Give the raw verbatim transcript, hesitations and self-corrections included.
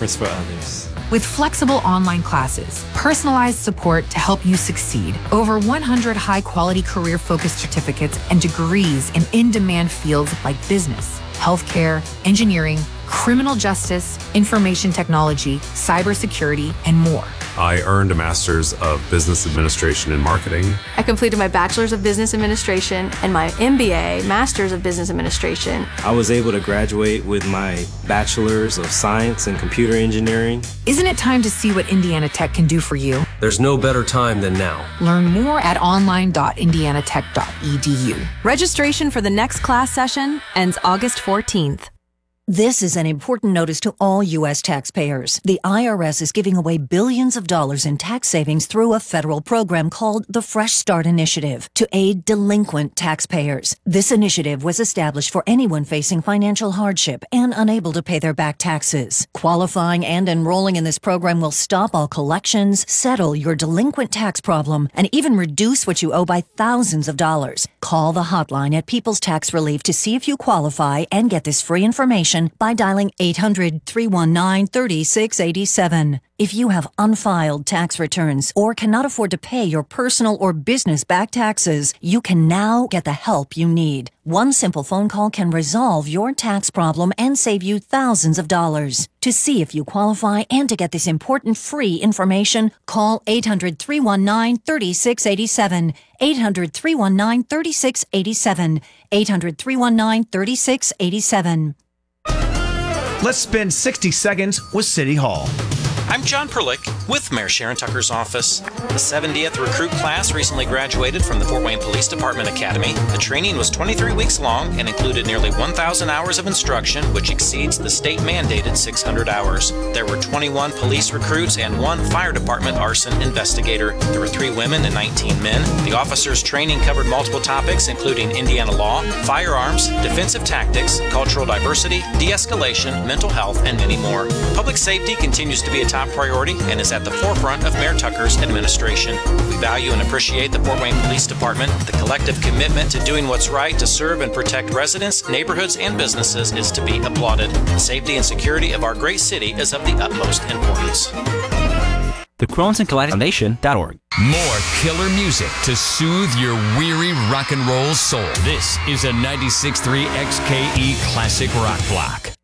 efforts for others. With flexible online classes, personalized support to help you succeed, over one hundred high-quality career-focused certificates, and degrees in in-demand fields like business, healthcare, engineering, criminal justice, information technology, cybersecurity, and more. I earned a Master's of Business Administration and Marketing. I completed my Bachelor's of Business Administration and my M B A, Master's of Business Administration. I was able to graduate with my Bachelor's of Science and Computer Engineering. Isn't it time to see what Indiana Tech can do for you? There's no better time than now. Learn more at online dot indiana tech dot e d u. Registration for the next class session ends August fourteenth. This is an important notice to all U S taxpayers. The I R S is giving away billions of dollars in tax savings through a federal program called the Fresh Start Initiative to aid delinquent taxpayers. This initiative was established for anyone facing financial hardship and unable to pay their back taxes. Qualifying and enrolling in this program will stop all collections, settle your delinquent tax problem, and even reduce what you owe by thousands of dollars. Call the hotline at People's Tax Relief to see if you qualify and get this free information by dialing eight hundred, three one nine, three six eight seven. If you have unfiled tax returns or cannot afford to pay your personal or business back taxes, you can now get the help you need. One simple phone call can resolve your tax problem and save you thousands of dollars. To see if you qualify and to get this important free information, call eight hundred, three one nine, three six eight seven, eight hundred, three one nine, three six eight seven, eight hundred, three one nine, three six eight seven. Let's spend sixty seconds with City Hall. I'm John Perlick with Mayor Sharon Tucker's office. The seventieth recruit class recently graduated from the Fort Wayne Police Department Academy. The training was twenty-three weeks long and included nearly one thousand hours of instruction, which exceeds the state-mandated six hundred hours. There were twenty-one police recruits and one fire department arson investigator. There were three women and nineteen men. The officers' training covered multiple topics, including Indiana law, firearms, defensive tactics, cultural diversity, de-escalation, mental health, and many more. Public safety continues to be a top priority and is at the forefront of Mayor Tucker's administration. We value and appreciate the Fort Wayne Police Department. The collective commitment to doing what's right to serve and protect residents, neighborhoods, and businesses is to be applauded. The safety and security of our great city is of the utmost importance. The Crohn's and Colitis Foundation dot org. More killer music to soothe your weary rock and roll soul. This is a ninety-six point three X K E Classic Rock Block.